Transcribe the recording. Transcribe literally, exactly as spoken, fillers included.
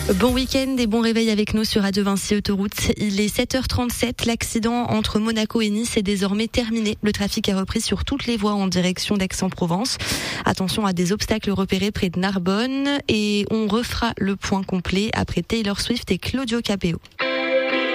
Bon week-end et bon réveil avec nous sur Radio Vinci Autoroute. Il est sept heures trente-sept. L'accident entre Monaco et Nice est désormais terminé. Le trafic a repris sur toutes les voies en direction d'Aix-en-Provence. Attention à des obstacles repérés près de Narbonne et on refera le point complet après Taylor Swift et Claudio Capéo.